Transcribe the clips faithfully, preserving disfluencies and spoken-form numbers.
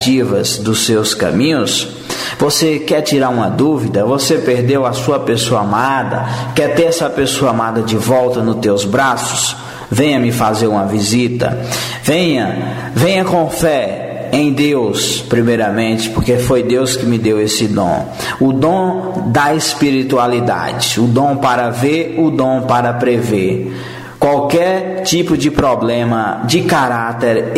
negativas dos seus caminhos? Você quer tirar uma dúvida? Você perdeu a sua pessoa amada? Quer ter essa pessoa amada de volta nos teus braços? Venha me fazer uma visita. Venha, venha com fé em Deus, primeiramente, porque foi Deus que me deu esse dom. O dom da espiritualidade, o dom para ver, o dom para prever. Qualquer tipo de problema de caráter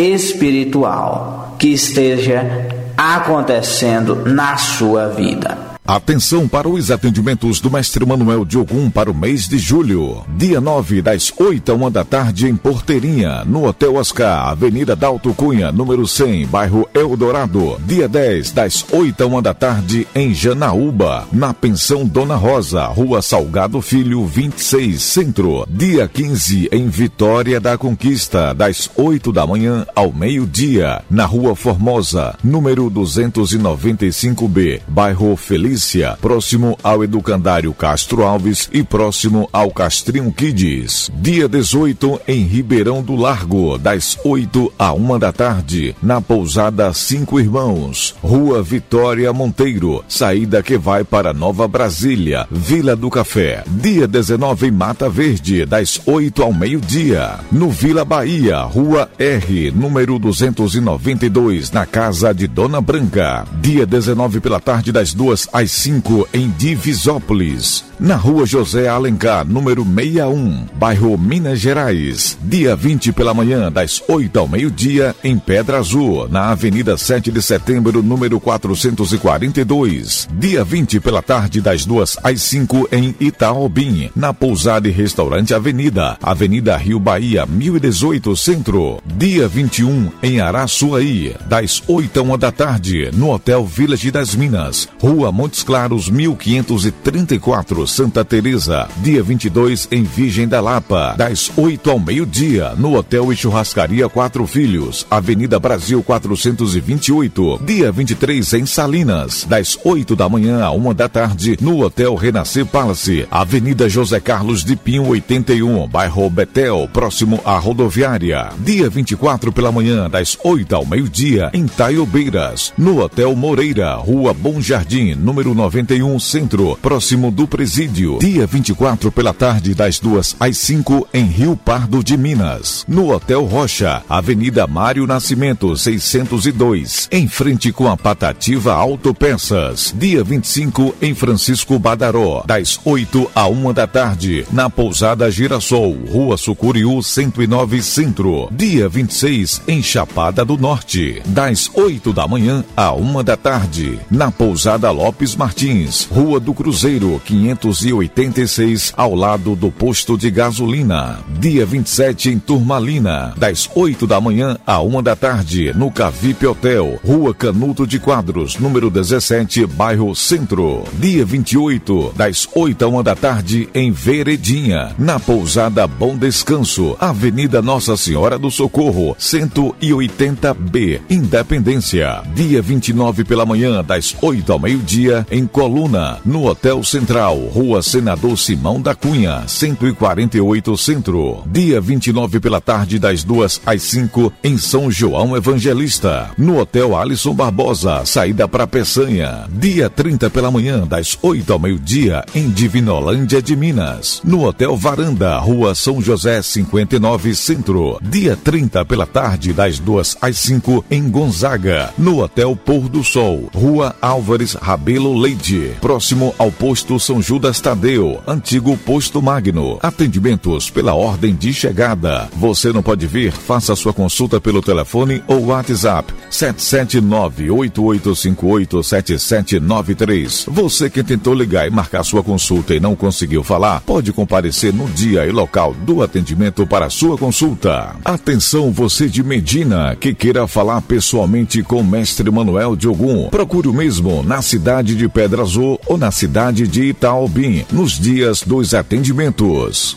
espiritual que esteja acontecendo na sua vida. Atenção para os atendimentos do Mestre Manuel de Ogum para o mês de julho. Dia nove, das oito à uma da tarde, em Porteirinha, no Hotel Oscar, Avenida Dalto Cunha, número cem, bairro Eldorado. Dia dez, das oito à uma da tarde, em Janaúba, na Pensão Dona Rosa, Rua Salgado Filho, vinte e seis, Centro. Dia quinze, em Vitória da Conquista, das oito da manhã ao meio-dia, na Rua Formosa, número duzentos e noventa e cinco B, bairro Feliz, próximo ao Educandário Castro Alves e próximo ao Castrinho Kids. Dia dezoito, em Ribeirão do Largo, das oito à uma da tarde, na Pousada Cinco Irmãos, Rua Vitória Monteiro, saída que vai para Nova Brasília, Vila do Café. Dia dezenove, em Mata Verde, das oito ao meio-dia, no Vila Bahia, Rua R, número duzentos e noventa e dois, na Casa de Dona Branca. Dia dezenove, pela tarde, das duas às cinco, em Divisópolis, na Rua José Alencar, número sessenta e um, bairro Minas Gerais. Dia vinte, pela manhã, das oito ao meio-dia, em Pedra Azul, na Avenida sete de Setembro, número quatrocentos e quarenta e dois. Dia vinte, pela tarde, das duas às cinco, em Itaobim, na Pousada e Restaurante Avenida, Avenida Rio Bahia, mil e dezoito, Centro. Dia vinte e um, em Araçuaí, das oito à uma da tarde, no Hotel Village das Minas, Rua Montes Claros, mil quinhentos e trinta e quatro, Santa Teresa. Dia vinte e dois, em Virgem da Lapa, das oito ao meio-dia, no Hotel e Churrascaria Quatro Filhos, Avenida Brasil quatrocentos e vinte e oito. Dia vinte e três, em Salinas, das oito da manhã à uma da tarde, no Hotel Renascer Palace, Avenida José Carlos de Pinho oitenta e um, bairro Betel, próximo à rodoviária. Dia vinte e quatro, pela manhã, das oito ao meio-dia, em Taiobeiras, no Hotel Moreira, Rua Bom Jardim, número noventa e um, Centro, próximo do Presídio. Dia vinte e quatro, pela tarde, das duas às cinco, em Rio Pardo de Minas, no Hotel Rocha, Avenida Mário Nascimento seiscentos e dois, em frente com a Patativa Autopeças. Dia vinte e cinco, em Francisco Badaró, das oito à uma da tarde, na Pousada Girassol, Rua Sucuriú cento e nove, Centro. Dia vinte e seis, em Chapada do Norte, das oito da manhã à uma da tarde, na Pousada Lopes Martins, Rua do Cruzeiro, quinhentos e oitenta e seis, ao lado do posto de gasolina. Dia vinte e sete, em Turmalina, das oito da manhã à uma da tarde, no Cavipe Hotel, Rua Canuto de Quadros, número dezessete, bairro Centro. Dia vinte e oito, das oito à uma da tarde, em Veredinha, na Pousada Bom Descanso, Avenida Nossa Senhora do Socorro, cento e oitenta B, Independência. Dia vinte e nove, pela manhã, das oito ao meio-dia, em Coluna, no Hotel Central, Rua Senador Simão da Cunha, cento e quarenta e oito, Centro. Dia vinte e nove, pela tarde, das duas às cinco, em São João Evangelista, no Hotel Alisson Barbosa, saída para Peçanha. Dia trinta, pela manhã, das oito ao meio-dia, em Divinolândia de Minas, no Hotel Varanda, Rua São José cinquenta e nove, Centro. Dia trinta, pela tarde, das duas às cinco, em Gonzaga, no Hotel Pôr do Sol, Rua Álvares Rabelo Leite, próximo ao posto São Judas Tadeu, antigo posto Magno. Atendimentos pela ordem de chegada. Você não pode vir? Faça sua consulta pelo telefone ou WhatsApp sete sete nove, oito oito cinco oito, sete sete nove três. Você que tentou ligar e marcar sua consulta e não conseguiu falar, pode comparecer no dia e local do atendimento para sua consulta. Atenção, você de Medina que queira falar pessoalmente com o Mestre Manuel de Ogum, procure o mesmo na cidade de Pedra Azul ou na cidade de Itaobim, nos dias dos atendimentos.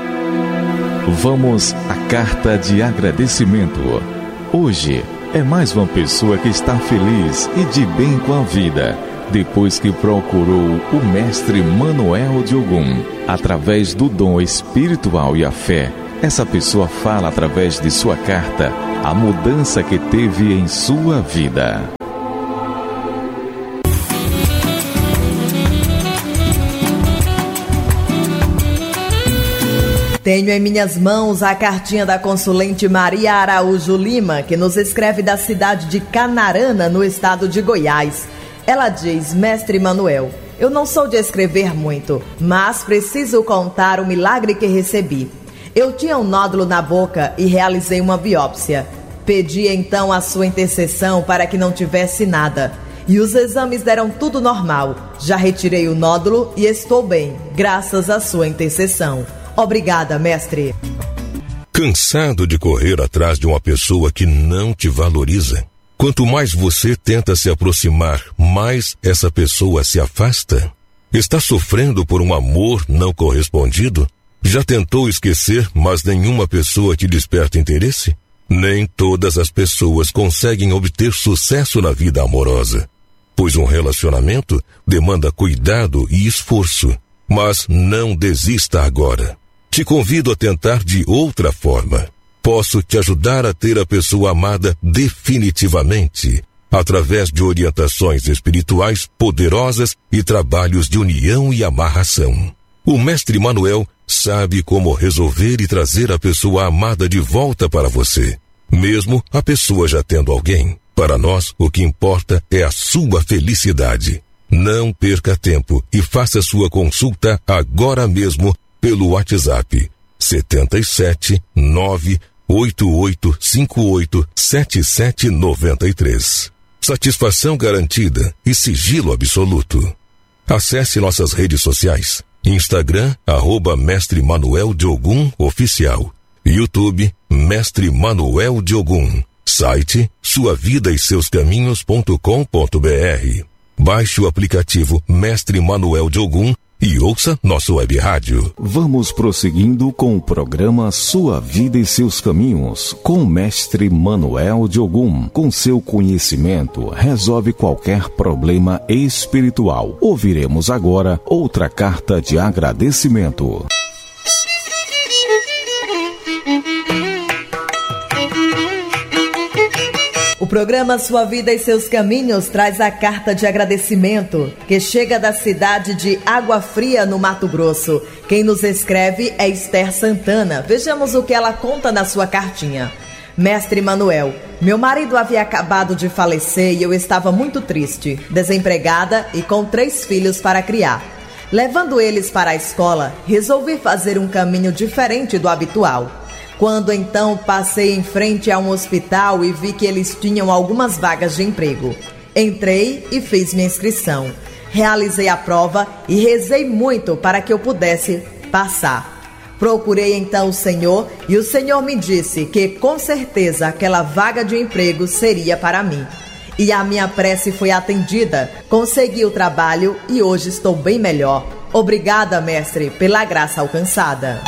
Vamos à carta de agradecimento. Hoje é mais uma pessoa que está feliz e de bem com a vida, depois que procurou o Mestre Manuel de Ogum. Através do dom espiritual e a fé, essa pessoa fala através de sua carta a mudança que teve em sua vida. Tenho em minhas mãos a cartinha da consulente Maria Araújo Lima, que nos escreve da cidade de Canarana, no estado de Goiás. Ela diz: Mestre Manuel, eu não sou de escrever muito, mas preciso contar o milagre que recebi. Eu tinha um nódulo na boca e realizei uma biópsia. Pedi então a sua intercessão para que não tivesse nada. E os exames deram tudo normal. Já retirei o nódulo e estou bem, graças à sua intercessão. Obrigada, mestre. Cansado de correr atrás de uma pessoa que não te valoriza? Quanto mais você tenta se aproximar, mais essa pessoa se afasta? Está sofrendo por um amor não correspondido? Já tentou esquecer, mas nenhuma pessoa te desperta interesse? Nem todas as pessoas conseguem obter sucesso na vida amorosa, pois um relacionamento demanda cuidado e esforço. Mas não desista agora. Te convido a tentar de outra forma. Posso te ajudar a ter a pessoa amada definitivamente, através de orientações espirituais poderosas e trabalhos de união e amarração. O Mestre Manuel sabe como resolver e trazer a pessoa amada de volta para você, mesmo a pessoa já tendo alguém. Para nós, o que importa é a sua felicidade. Não perca tempo e faça sua consulta agora mesmo pelo WhatsApp sete sete nove oito oito cinco oito sete sete nove três. Satisfação garantida e sigilo absoluto. Acesse nossas redes sociais: Instagram, arroba Mestre Manuel de Ogum Oficial, YouTube, Mestre Manuel de Ogum, site sua vida e seus caminhos ponto com ponto br. Baixe o aplicativo Mestre Manuel de Ogum e ouça nosso web rádio. Vamos prosseguindo com o programa Sua Vida e Seus Caminhos, com o Mestre Manuel de Ogum. Com seu conhecimento, resolve qualquer problema espiritual. Ouviremos agora outra carta de agradecimento. O programa Sua Vida e Seus Caminhos traz a carta de agradecimento, que chega da cidade de Água Fria, no Mato Grosso. Quem nos escreve é Esther Santana. Vejamos o que ela conta na sua cartinha. Mestre Manuel, meu marido havia acabado de falecer e eu estava muito triste, desempregada e com três filhos para criar. Levando eles para a escola, resolvi fazer um caminho diferente do habitual. Quando então passei em frente a um hospital e vi que eles tinham algumas vagas de emprego. Entrei e fiz minha inscrição. Realizei a prova e rezei muito para que eu pudesse passar. Procurei então o Senhor e o Senhor me disse que com certeza aquela vaga de emprego seria para mim. E a minha prece foi atendida, consegui o trabalho e hoje estou bem melhor. Obrigada, mestre, pela graça alcançada.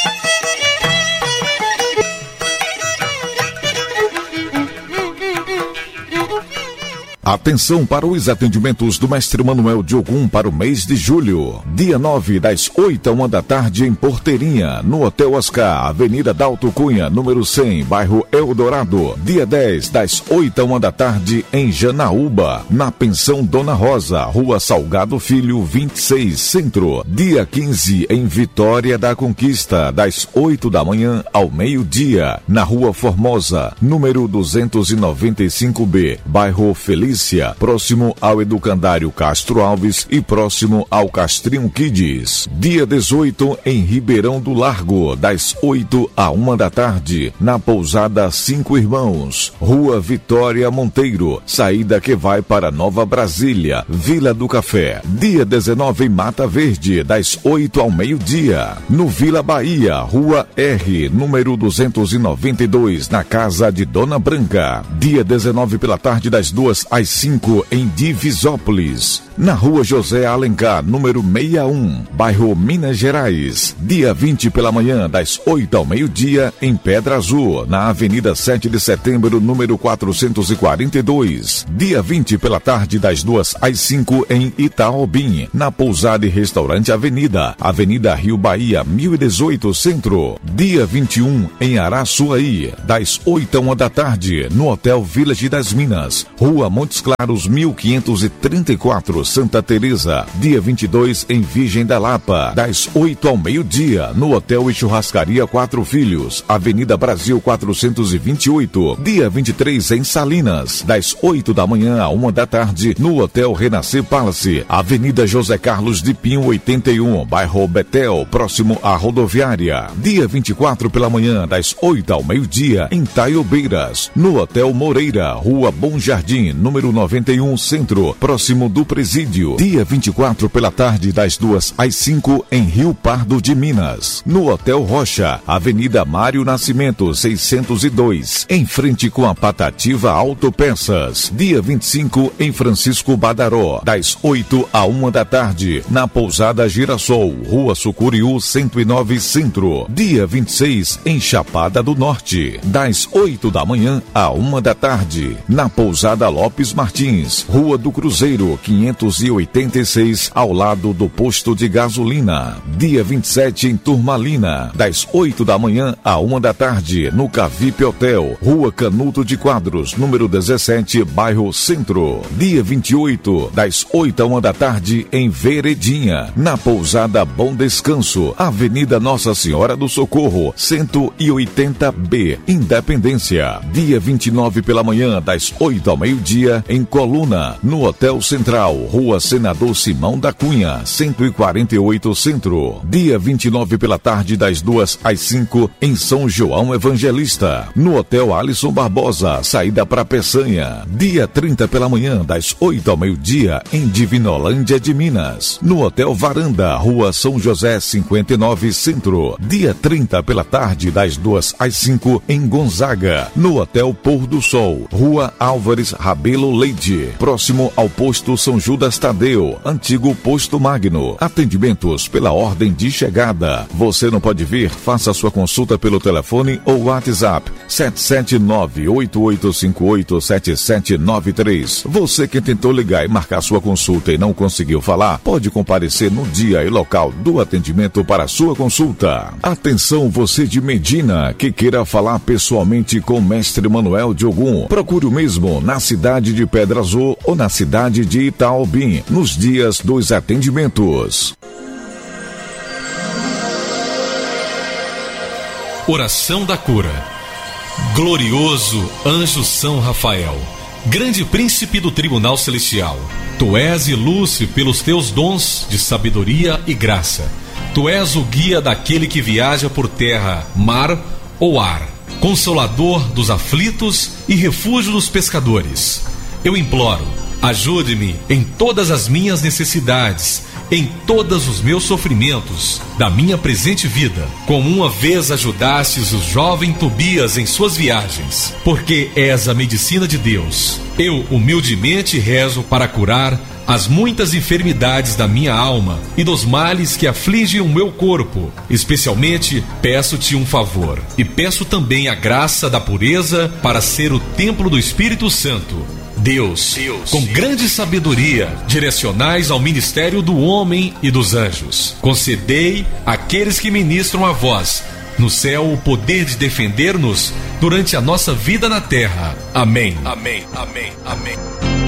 Atenção para os atendimentos do Mestre Manuel de Ogum para o mês de julho. Dia nove, das oito à uma da tarde, em Porteirinha, no Hotel Oscar, Avenida Dalto Cunha, número cem, bairro Eldorado. Dia dez, das oito à uma da tarde, em Janaúba, na Pensão Dona Rosa, Rua Salgado Filho, vinte e seis, Centro. Dia quinze, em Vitória da Conquista, das oito da manhã ao meio-dia, na Rua Formosa, número duzentos e noventa e cinco B, bairro Feliz, próximo ao Educandário Castro Alves e próximo ao Castrinho Kids. Dia dezoito, em Ribeirão do Largo, das oito à uma da tarde, na Pousada Cinco Irmãos, Rua Vitória Monteiro, saída que vai para Nova Brasília, Vila do Café. Dia dezenove, em Mata Verde, das oito ao meio-dia, no Vila Bahia, Rua R, número duzentos e noventa e dois, na Casa de Dona Branca. Dia dezenove, pela tarde, das duas às cinco, em Divisópolis, na Rua José Alencar, número sessenta e um, bairro Minas Gerais. Dia vinte, pela manhã, das oito ao meio-dia, em Pedra Azul, na Avenida sete de Setembro, número quatrocentos e quarenta e dois. Dia vinte, pela tarde, das duas às cinco, em Itaobim, na Pousada e Restaurante Avenida, Avenida Rio Bahia, mil e dezoito, Centro. Dia vinte e um, em Araçuaí, das oito à uma da tarde, no Hotel Village das Minas, Rua Monte Montes Claros, mil quinhentos e trinta e quatro, Santa Teresa. Dia vinte e dois, em Virgem da Lapa, das oito ao meio-dia, no Hotel e Churrascaria Quatro Filhos, Avenida Brasil quatrocentos e vinte e oito. Dia vinte e três, em Salinas, das oito da manhã à uma da tarde, no Hotel Renascer Palace, Avenida José Carlos de Pinho oitenta e um, bairro Betel, próximo à rodoviária. Dia vinte e quatro pela manhã, das oito ao meio-dia, em Taiobeiras, no Hotel Moreira, Rua Bom Jardim, número noventa e um, Centro, próximo do Presídio. Dia vinte e quatro pela tarde, das duas às cinco, em Rio Pardo de Minas, no Hotel Rocha, Avenida Mário Nascimento seiscentos e dois, em frente com a Patativa Autopeças. Dia vinte e cinco, em Francisco Badaró, das oito à uma da tarde, na Pousada Girassol, Rua Sucuriú cento e nove, Centro. Dia vinte e seis, em Chapada do Norte, das oito da manhã à uma da tarde, na Pousada Lopes Martins, Rua do Cruzeiro quinhentos e oitenta e seis, ao lado do posto de gasolina. Dia vinte e sete, em Turmalina, das oito da manhã à uma da tarde, no Cavipe Hotel, Rua Canuto de Quadros, número dezessete, bairro Centro. Dia vinte e oito, das oito à uma da tarde, em Veredinha, na Pousada Bom Descanso, Avenida Nossa Senhora do Socorro, cento e oitenta B, Independência. Dia vinte e nove pela manhã, das oito ao meio-dia, em Coluna, no Hotel Central, Rua Senador Simão da Cunha, cento e quarenta e oito, Centro. Dia vinte e nove pela tarde, das duas às cinco, em São João Evangelista, no Hotel Alisson Barbosa, saída para Peçanha. Dia trinta pela manhã, das oito ao meio-dia, em Divinolândia de Minas, no Hotel Varanda, Rua São José cinquenta e nove, Centro. Dia trinta pela tarde, das duas às cinco, em Gonzaga, no Hotel Pôr do Sol, Rua Álvares Rabelo Leite, próximo ao Posto São Judas Tadeu, antigo Posto Magno. Atendimentos pela ordem de chegada. Você não pode vir? Faça sua consulta pelo telefone ou WhatsApp sete sete nove, oito oito cinco oito, sete sete nove três. Você que tentou ligar e marcar sua consulta e não conseguiu falar, pode comparecer no dia e local do atendimento para sua consulta. Atenção, você de Medina que queira falar pessoalmente com o mestre Manuel de Ogum, procure o mesmo na cidade de Pedra Azul ou na cidade de Itaobim, nos dias dos atendimentos. Oração da cura. Glorioso anjo São Rafael, grande príncipe do tribunal celestial, tu és e luz pelos teus dons de sabedoria e graça. Tu és o guia daquele que viaja por terra, mar ou ar, consolador dos aflitos e refúgio dos pescadores. Eu imploro, ajude-me em todas as minhas necessidades, em todos os meus sofrimentos da minha presente vida, como uma vez ajudastes o jovem Tobias em suas viagens, porque és a medicina de Deus. Eu humildemente rezo para curar as muitas enfermidades da minha alma e dos males que afligem o meu corpo. Especialmente peço-te um favor, e peço também a graça da pureza para ser o templo do Espírito Santo. Deus, Deus, com grande sabedoria, direcionais ao ministério do homem e dos anjos. Concedei àqueles que ministram a vós no céu o poder de defender-nos durante a nossa vida na terra. Amém. Amém. Amém. Amém.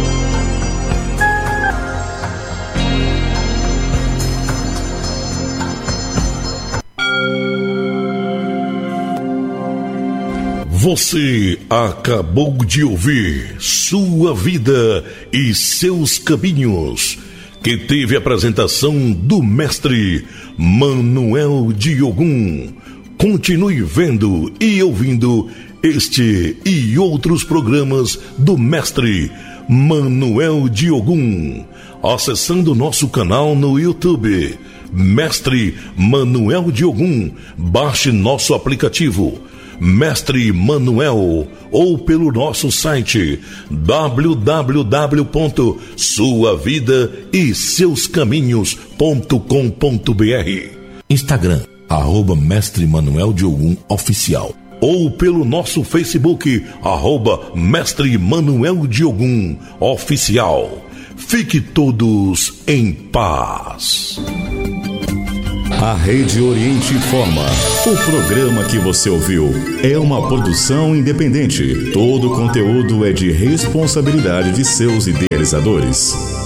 Você acabou de ouvir Sua Vida e Seus Caminhos, que teve a apresentação do mestre Manuel de Ogum. Continue vendo e ouvindo este e outros programas do mestre Manuel de Ogum, acessando nosso canal no YouTube, Mestre Manuel de Ogum. Baixe nosso aplicativo Mestre Manuel, ou pelo nosso site w w w ponto sua vida e seus caminhos ponto com ponto b r, Instagram, arroba Mestre Manuel de Ogum Oficial, ou pelo nosso Facebook, arroba Mestre Manuel de Ogum Oficial. Fique todos em paz. A Rede Oriente informa. O programa que você ouviu é uma produção independente. Todo o conteúdo é de responsabilidade de seus idealizadores.